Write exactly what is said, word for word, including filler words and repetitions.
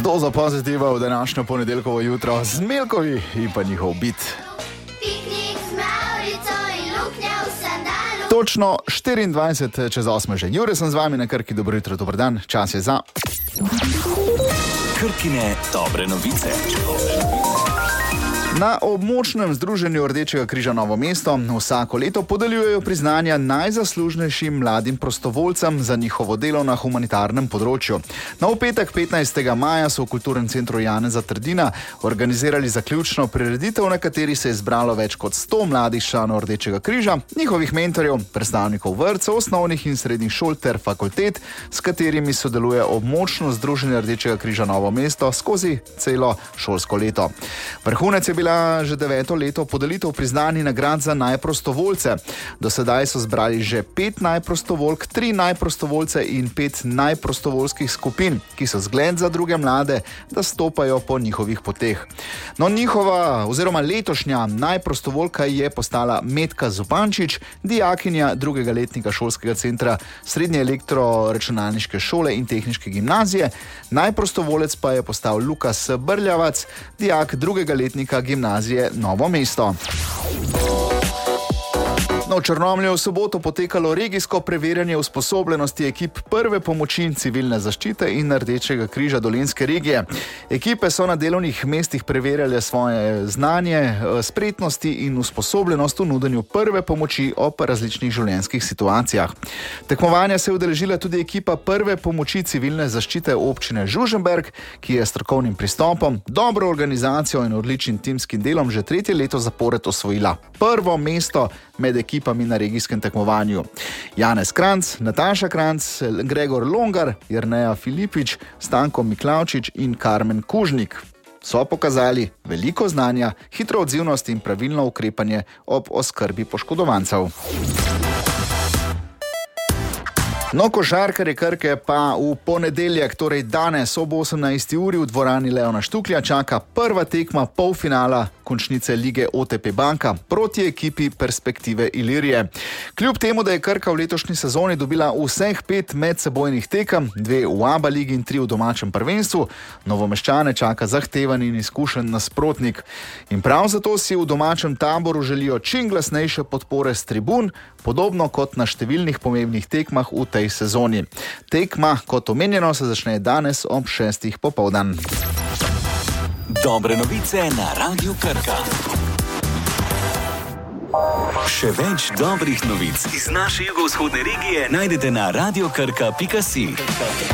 Z dozo pozitiva v današnjo ponedeljkovo jutro z Milkovi in pa njihov bit. Točno štiriindvajset čez osme že. Jure sem z vami na Krki, dobro jutro, dober dan, čas je za... Krkine dobre novice. Na območnem združenju Rdečega križa Novo mesto vsako leto podeljujejo priznanja najzaslužnejšim mladim prostovoljcem za njihovo delo na humanitarnem področju. Na v petek petnajstega maja so v Kulturnem centru Janeza Trdina organizirali zaključno prireditev, na kateri se je zbralo več kot sto mladih članov Rdečega križa, njihovih mentorjev, predstavnikov vrtcev, osnovnih in srednjih šol ter fakultet, s katerimi sodeluje območno združenje Rdečega križa Novo mesto skozi celo šolsko leto. Vrhunec je bila že deveto leto podelitev priznanj nagrad za najprostovoljce. Do sedaj so zbrali že pet najprostovoljk, tri najprostovoljce in pet najprostovoljskih skupin, ki so zgled za druge mlade, da stopajo po njihovih poteh. No, njihova oziroma letošnja najprostovoljka je postala Metka Zupančič, dijakinja drugega letnika šolskega centra Srednje elektroračunalniške šole in tehniške gimnazije. Najprostovolec pa je postal Lukas Brljavac, dijak drugega letnika gimnazije Novo mesto. No, v Črnomlju je v soboto potekalo regijsko preverjanje usposobljenosti ekip prve pomoči civilne zaščite in Rdečega križa Dolenjske regije. Ekipe so na delovnih mestih preverjale svoje znanje, spretnosti in usposobljenost v nudenju prve pomoči ob različnih življenjskih situacijah. Tekmovanja se je udeležila tudi ekipa prve pomoči civilne zaščite občine Žužemberk, ki je s strokovnim pristopom, dobro organizacijo in odličnim timskim delom že tretje leto zapored osvojila prvo mesto med ekipami na regijskem tekmovanju. Janez Kranc, Nataša Kranc, Gregor Longar, Jerneja Filipič, Stanko Miklavčič in Karmen Kužnik so pokazali veliko znanja, hitro odzivnost in pravilno ukrepanje ob oskrbi poškodovancev. No, košarkarje Krke pa v ponedeljek, torej danes ob osemnajsti uri v dvorani Leona Štuklja čaka prva tekma polfinala končnice lige O T P Banka proti ekipi Perspektive Ilirije. Kljub temu, da je Krka v letošnji sezoni dobila vseh pet medsebojnih tekem, dve v A B A ligi in tri v domačem prvenstvu, Novomeščane čaka zahteven in izkušen nasprotnik. In prav zato si v domačem taboru želijo čim glasnejše podpore s tribun, podobno kot na številnih pomembnih tekmah v tej sezoni. Tekma, kot omenjeno, se začne danes ob šestih popoldan. Dobre novice na Radiu Krka. Še več dobrih novic iz naše jugovzhodne regije najdete na radiokrka pika si.